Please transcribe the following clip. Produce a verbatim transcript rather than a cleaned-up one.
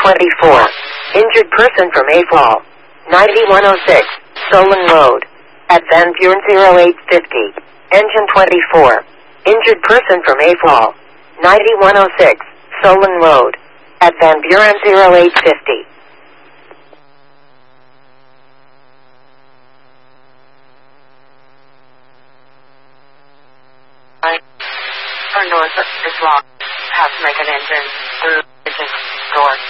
twenty-four. Injured person from A F O L. ninety-one oh six. Solon Road. At Van Buren zero eight fifty. Engine twenty-four. Injured person from A F O L. ninety-one oh six. Solon Road. At Van Buren zero eight fifty. Turn north is locked. Have to make an engine through engine door.